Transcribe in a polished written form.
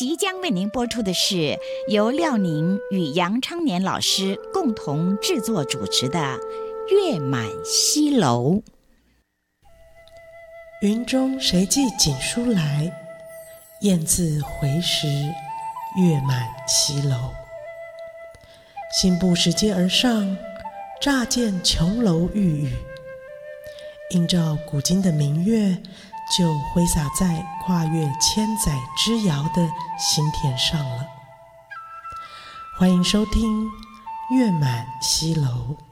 即将为您播出的是由廖宁与杨昌年老师共同制作主持的《月满西楼》。 云中谁寄锦书来？雁字回时，月满西楼。信步拾阶而上，乍见琼楼玉宇，映照古今的明月，就挥洒在跨越千载之遥的心田上了。欢迎收听《月满西楼》。